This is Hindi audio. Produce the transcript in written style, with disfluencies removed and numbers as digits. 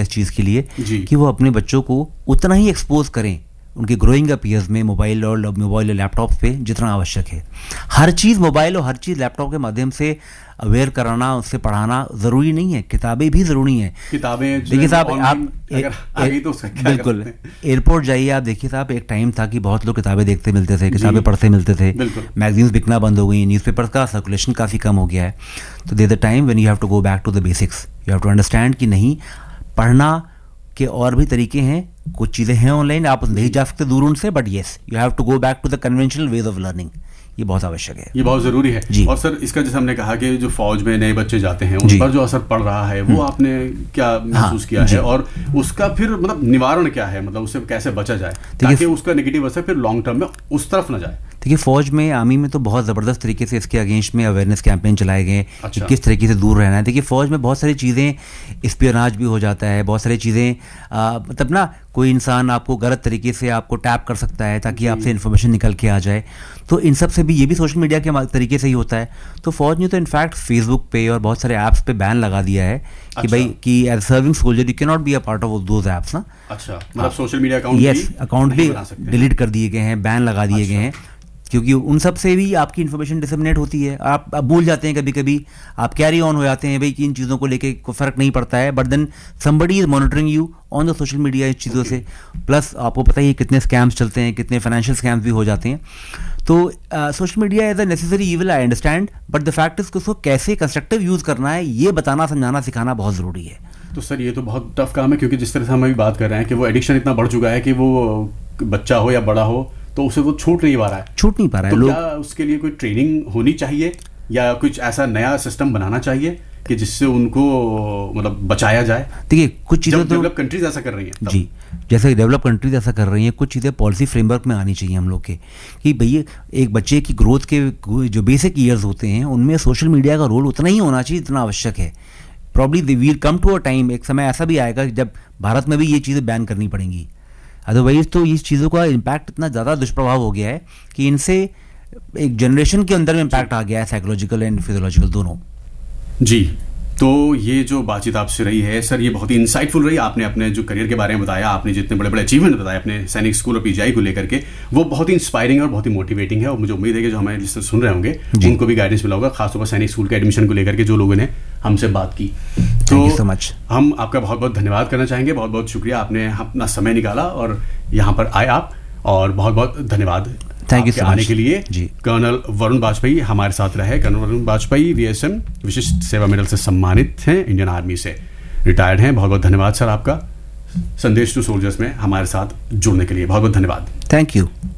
इस चीज़ के लिए कि वो अपने बच्चों को उतना ही एक्सपोज करें उनके ग्रोइंग अप ईयर्स में मोबाइल और लैपटॉप पे जितना आवश्यक है। हर चीज़ मोबाइल और हर चीज़ लैपटॉप के माध्यम से अवेयर कराना, उससे पढ़ाना ज़रूरी नहीं है। किताबें भी ज़रूरी हैं। किताबें देखिए साहब, आप बिल्कुल एयरपोर्ट जाइए, आप देखिए साहब, एक टाइम था कि बहुत लोग किताबें देखते मिलते थे, किताबें पढ़ते मिलते थे, मैगजीन्स बिकना बंद हो गई, न्यूज़पेपर्स का सर्कुलेशन काफ़ी कम हो गया है। तो there the time when you have to go back to the basics, you have to understand कि नहीं, पढ़ना के और भी तरीके हैं, कुछ चीज़ें हैं ऑनलाइन, आप नहीं जा सकते दूर उनसे, but yes you have to go back to the conventional ways of learning. ये बहुत आवश्यक है, ये बहुत ज़रूरी है। और सर, इसका जैसे हमने कहा कि जो फौज में नए बच्चे जाते हैं उन पर जो असर पड़ रहा है, वो आपने क्या महसूस किया है, और उसका फिर मतलब निवारण क्या है, मतलब उससे कैसे बचा जाए ताकि उसका नेगेटिव असर फिर लॉन्ग टर्म में उस तरफ ना जाए? देखिए, फौज में, आर्मी में तो बहुत ज़बरदस्त तरीके से इसके अगेंस्ट में अवेयरनेस कैंपेन चलाए गए कि किस तरीके से दूर रहना है। देखिए, फौज में बहुत सारी चीज़ें, स्पियोनाज भी हो जाता है, बहुत सारी चीज़ें, मतलब ना कोई इंसान आपको गलत तरीके से आपको टैप कर सकता है ताकि आपसे इन्फॉर्मेशन निकल के आ जाए। तो इन सब से भी, ये भी सोशल मीडिया के तरीके से ही होता है। तो फौज ने तो इनफैक्ट फेसबुक पे और बहुत सारे ऐप्स पे बैन लगा दिया है कि भाई कि as serving soldier you can not be a part of those apps ना। अच्छा, मतलब सोशल मीडिया अकाउंट भी डिलीट कर दिए गए हैं, बैन लगा दिए गए हैं, क्योंकि उन सब से भी आपकी इन्फॉर्मेशन डिसमिनेट होती है। आप भूल जाते हैं कभी कभी, आप कैरी ऑन हो जाते हैं भाई कि इन चीज़ों को लेके कोई फ़र्क नहीं पड़ता है, but then somebody is monitoring you on the social media इस चीज़ों से। प्लस आपको पता ही है कितने स्कैम्स चलते हैं, कितने फाइनेंशियल स्कैम्स भी हो जाते हैं। तो social media as a necessary evil, I understand, but the fact is उसको कैसे कंस्ट्रक्टिव यूज़ करना है, ये बताना, समझाना, सिखाना बहुत ज़रूरी है। तो सर, ये तो बहुत टफ काम है, क्योंकि जिस तरह से हम अभी बात कर रहे हैं कि वो एडिक्शन इतना बढ़ चुका है कि वो बच्चा हो या बड़ा हो तो उसे वो छूट नहीं पा रहा है। तो क्या उसके लिए कोई ट्रेनिंग होनी चाहिए या कुछ ऐसा नया सिस्टम बनाना चाहिए कि जिससे उनको मतलब बचाया जाए? देखिए, कुछ चीज़ें तो डेवलप कंट्रीज ऐसा कर रही हैं जी, जैसे डेवलप कंट्रीज ऐसा कर रही हैं, कुछ चीज़ें पॉलिसी फ्रेमवर्क में आनी चाहिए हम लोग के, कि भैया एक बच्चे की ग्रोथ के जो बेसिक ईयर्स होते हैं उनमें सोशल मीडिया का रोल उतना ही होना चाहिए जितना आवश्यक है। Probably we will come to a time, एक समय ऐसा भी आएगा जब भारत में भी ये चीज़ें बैन करनी पड़ेंगी। अदरवाइज तो इस चीज़ों का इम्पैक्ट इतना ज़्यादा दुष्प्रभाव हो गया है कि इनसे एक जनरेशन के अंदर में इम्पैक्ट आ गया है, साइकोलॉजिकल एंड फिजियोलॉजिकल दोनों। जी, तो ये जो बातचीत आपसे रही है सर, ये बहुत ही इंसाइटफुल रही। आपने अपने जो करियर के बारे में बताया, आपने जितने बड़े बड़े अचीवमेंट बताए अपने सैनिक स्कूल और पीजीआई को लेकर के, वो बहुत ही इंस्पायरिंग और बहुत ही मोटिवेटिंग है। और मुझे उम्मीद है कि जो हमारे लिस्टनर सुन रहे होंगे उनको भी गाइडेंस मिला होगा, खासतौर पर सैनिक स्कूल के एडमिशन को लेकर के जो लोगों ने हमसे बात की। तो so much. हम आपका बहुत बहुत धन्यवाद करना चाहेंगे। बहुत बहुत शुक्रिया, आपने अपना समय निकाला और यहाँ पर आए आप, और बहुत बहुत धन्यवाद थैंक यू आने के लिए। कर्नल वरुण वाजपेयी हमारे साथ रहे। कर्नल वरुण वाजपेयी VSM विशिष्ट सेवा मेडल से सम्मानित हैं, इंडियन आर्मी से रिटायर्ड हैं। बहुत बहुत धन्यवाद सर आपका संदेश टू सोल्जर्स में हमारे साथ जुड़ने के लिए। बहुत बहुत धन्यवाद। Thank you.